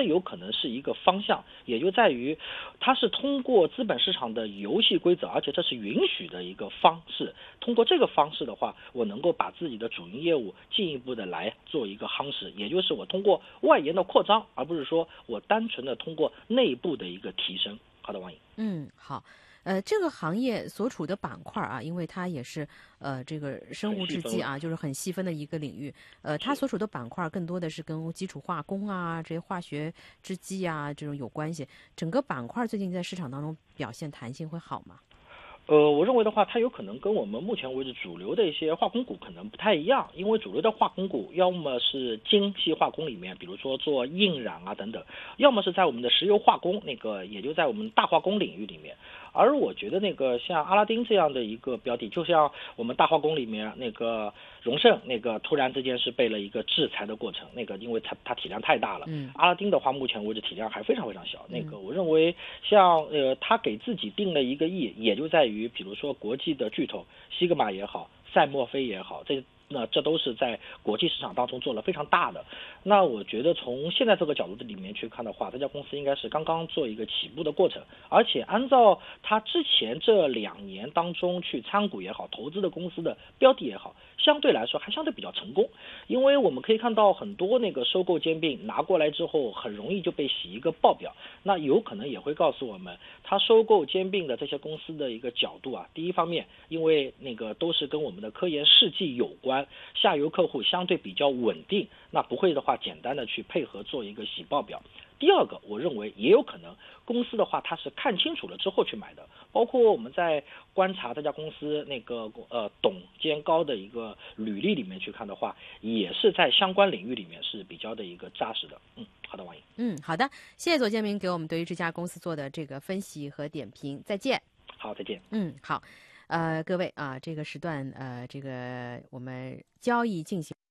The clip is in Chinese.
有可能是一个方向，也就在于它是通过资本市场的游戏规则，而且这是允许的一个方式。通过这个方式的话，我能够把自己的主营业务进一步的来做一个夯实，也就是我通过外延的扩张，而不是说我单纯的通过内部的一个提升。好的，王颖。 好。这个行业所处的板块啊，因为它也是这个生物制剂啊，就是很细分的一个领域。它所处的板块更多的是跟基础化工啊、这些化学制剂啊这种有关系。整个板块最近在市场当中表现弹性会好吗？ 我认为的话，它有可能跟我们目前为止主流的一些化工股可能不太一样，因为主流的化工股要么是精细化工里面，比如说做印染啊等等，要么是在我们的石油化工也就在我们大化工领域里面。而我觉得像阿拉丁这样的一个标的，就像我们大化工里面荣盛突然之间是被了一个制裁的过程，因为它体量太大了。阿拉丁的话，目前为止体量还非常非常小。我认为像他给自己定了一个亿，也就在于比如说国际的巨头西格玛也好，赛默菲也好，这都是在国际市场当中做了非常大的。那我觉得从现在这个角度里面去看的话，这家公司应该是刚刚做一个起步的过程，而且按照它之前这2年当中去参股也好，投资的公司的标的也好，相对来说还相对比较成功。因为我们可以看到很多收购兼并拿过来之后，很容易就被洗一个报表，那有可能也会告诉我们，它收购兼并的这些公司的一个角度啊。第一方面，因为都是跟我们的科研试剂有关，下游客户相对比较稳定，那不会的话简单的去配合做一个洗报表。第二个，我认为也有可能公司的话它是看清楚了之后去买的，包括我们在观察这家公司董监高的一个履历里面去看的话，也是在相关领域里面是比较的一个扎实的。好的，王颖。 好的，谢谢左建明给我们对于这家公司做的这个分析和点评，再见。 好，再见。 好，各位啊，这个时段这个我们交易进行。